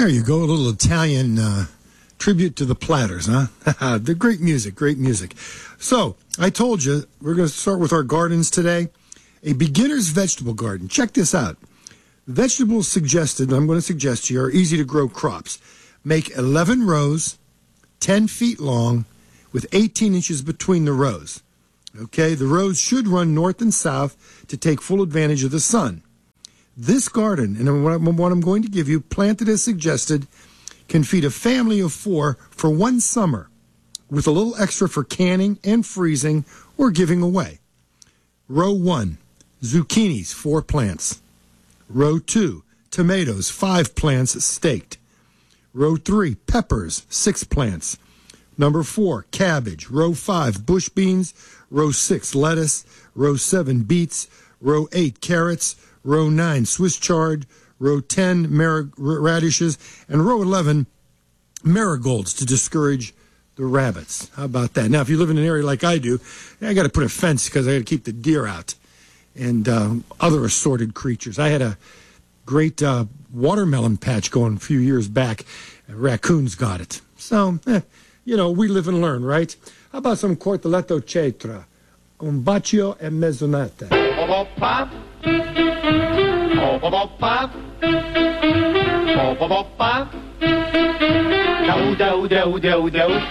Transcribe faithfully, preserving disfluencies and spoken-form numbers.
There you go, a little Italian uh, tribute to the Platters, huh? The great music, great music. So, I told you, we're going to start with our gardens today. A beginner's vegetable garden. Check this out. Vegetables suggested, I'm going to suggest to you, are easy to grow crops. Make eleven rows, ten feet long, with eighteen inches between the rows. Okay, the rows should run north and south to take full advantage of the sun. This garden, and what I'm going to give you, planted as suggested, can feed a family of four for one summer, with a little extra for canning and freezing or giving away. Row one, zucchinis, four plants. Row two, tomatoes, five plants staked. Row three, peppers, six plants. Number four, cabbage. Row five, bush beans. Row six, lettuce. Row seven, beets. Row eight, carrots. Row nine, Swiss chard. Row ten, mar- radishes. And row eleven, marigolds to discourage the rabbits. How about that? Now, if you live in an area like I do, I got to put a fence because I got to keep the deer out and uh, other assorted creatures. I had a great uh, watermelon patch going a few years back. Raccoons got it. So, eh, you know, we live and learn, right? How about some cortoletto cetra? Un bacio e mezzonetta. Do, do, do, do, do.